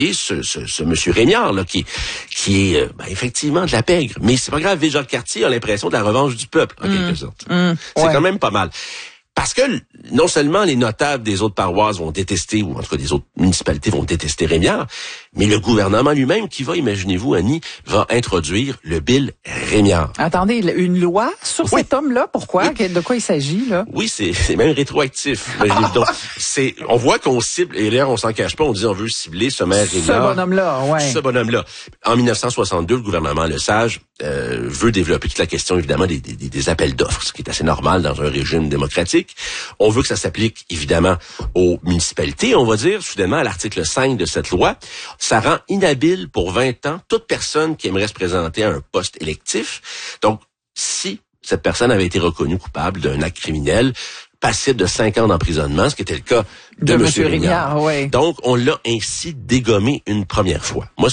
Et ce monsieur Régnard, là, qui est effectivement de la pègre. Mais c'est pas grave, Ville-Jacques-Cartier a l'impression de la revanche du peuple, en quelque sorte. C'est quand même pas mal. Parce que non seulement les notables des autres paroisses vont détester, ou en tout cas des autres municipalités vont détester Rémiard, mais le gouvernement lui-même qui va, imaginez-vous, Annie, va introduire le Bill Rémiard. Attendez, une loi sur cet homme-là? Pourquoi? Oui. De quoi il s'agit, là? Oui, c'est même rétroactif. Donc, on voit qu'on cible, et d'ailleurs, on s'en cache pas, on dit on veut cibler ce maire Rémiard. Ce bonhomme-là, ouais. Ce bonhomme-là. En 1962, le gouvernement Lesage veut développer toute la question, évidemment, des appels d'offres, ce qui est assez normal dans un régime démocratique. On veut que ça s'applique, évidemment, aux municipalités. On va dire, soudainement, à l'article 5 de cette loi, ça rend inhabile pour 20 ans toute personne qui aimerait se présenter à un poste électif. Donc, si cette personne avait été reconnue coupable d'un acte criminel, passible de 5 ans d'emprisonnement, ce qui était le cas de M. Régnard. Ouais. Donc, on l'a ainsi dégommé une première fois. Moi,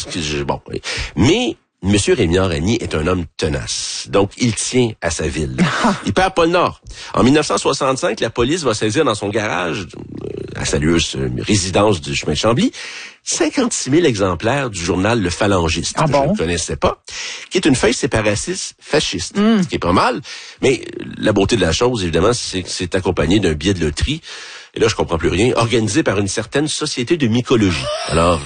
mais M. Régnard Annie est un homme tenace. Donc, il tient à sa ville. Il perd pas le nord. En 1965, la police va saisir dans son garage, à sa lueuse résidence du chemin de Chambly, 56 000 exemplaires du journal Le Phalangiste, que je ne connaissais pas, qui est une feuille séparatiste fasciste, ce qui est pas mal. Mais la beauté de la chose, évidemment, c'est que c'est accompagné d'un billet de loterie, et là, je comprends plus rien, organisé par une certaine société de mycologie. Alors...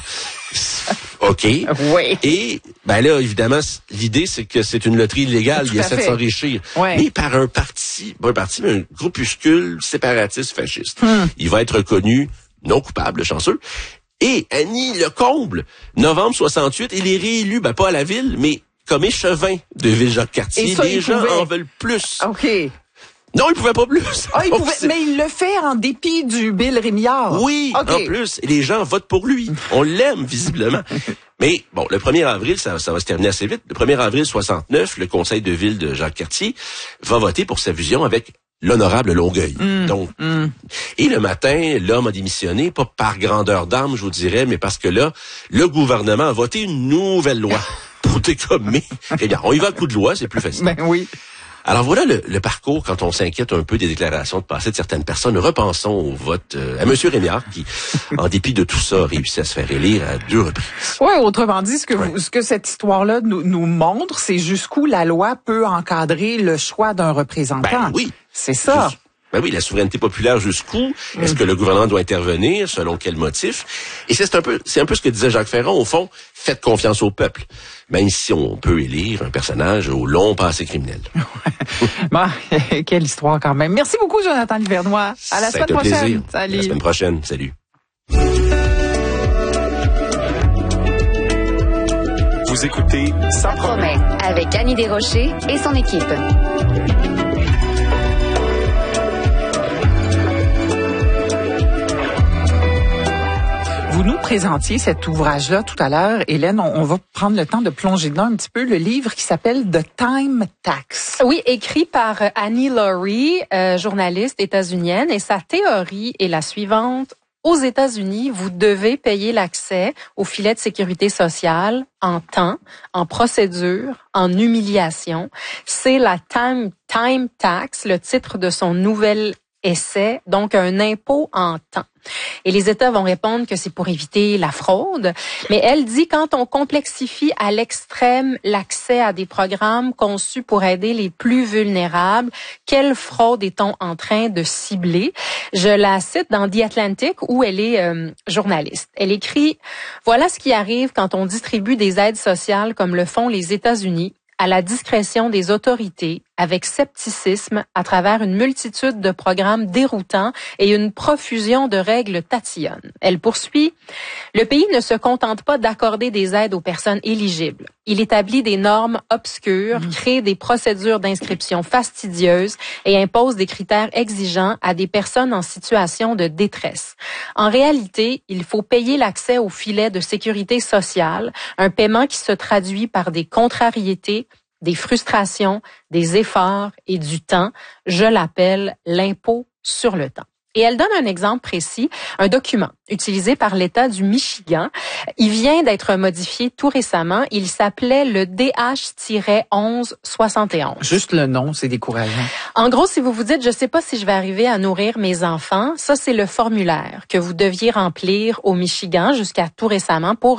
OK. Oui. Et, là, évidemment, l'idée, c'est que c'est une loterie illégale. Il essaie de s'enrichir. Ouais. Mais par un mais un groupuscule séparatiste fasciste. Il va être reconnu non coupable, chanceux. Et Annie, le comble, novembre 68, il est réélu, pas à la ville, mais comme échevin de Ville-Jacques-Cartier. Les gens en veulent plus. OK. Non, il pouvait pas plus. Mais il le fait en dépit du Bill Rémiard. Oui, en plus. Et les gens votent pour lui. On l'aime, visiblement. Mais, bon, le 1er avril, ça va se terminer assez vite. Le 1er avril 69, le conseil de ville de Jacques-Cartier va voter pour sa fusion avec l'honorable Longueuil. Donc, et le matin, l'homme a démissionné, pas par grandeur d'âme, je vous dirais, mais parce que là, le gouvernement a voté une nouvelle loi pour dégommer. Eh bien, on y va à coup de loi, c'est plus facile. Ben oui. Alors voilà le parcours quand on s'inquiète un peu des déclarations de passé de certaines personnes. Repensons au vote à M. Rémiard qui, en dépit de tout ça, a réussi à se faire élire à 2 reprises. Oui, autrement dit, ce que cette histoire-là nous montre, c'est jusqu'où la loi peut encadrer le choix d'un représentant. Ben oui. C'est ça. Oui, la souveraineté populaire jusqu'où? Est-ce que le gouvernement doit intervenir? Selon quel motif? Et c'est un peu ce que disait Jacques Ferron. Au fond, faites confiance au peuple. Même si on peut élire un personnage au long passé criminel. Quelle histoire quand même. Merci beaucoup, Jonathan Livernois. À la semaine prochaine. Plaisir. Salut. À la semaine prochaine. Salut. Vous écoutez Ça promet avec Annie Desrochers et son équipe. Vous nous présentiez cet ouvrage-là tout à l'heure, Hélène. On va prendre le temps de plonger dedans un petit peu. Le livre qui s'appelle The Time Tax. Oui, écrit par Annie Laurie, journaliste états-unienne. Et sa théorie est la suivante. Aux États-Unis, vous devez payer l'accès au filet de sécurité sociale en temps, en procédure, en humiliation. C'est la time tax, le titre de son nouvel essai, donc un impôt en temps. Et les États vont répondre que c'est pour éviter la fraude. Mais elle dit quand on complexifie à l'extrême l'accès à des programmes conçus pour aider les plus vulnérables, quelle fraude est-on en train de cibler? Je la cite dans The Atlantic où elle est journaliste. Elle écrit « Voilà ce qui arrive quand on distribue des aides sociales comme le font les États-Unis à la discrétion des autorités, avec scepticisme à travers une multitude de programmes déroutants et une profusion de règles tatillonnes. » Elle poursuit, « Le pays ne se contente pas d'accorder des aides aux personnes éligibles. Il établit des normes obscures, crée des procédures d'inscription fastidieuses et impose des critères exigeants à des personnes en situation de détresse. En réalité, il faut payer l'accès au filet de sécurité sociale, un paiement qui se traduit par des contrariétés, des frustrations, des efforts et du temps. Je l'appelle l'impôt sur le temps. » Et elle donne un exemple précis, un document utilisé par l'État du Michigan. Il vient d'être modifié tout récemment. Il s'appelait le DH-1171. Juste le nom, c'est décourageant. En gros, si vous vous dites, je sais pas si je vais arriver à nourrir mes enfants, ça c'est le formulaire que vous deviez remplir au Michigan jusqu'à tout récemment pour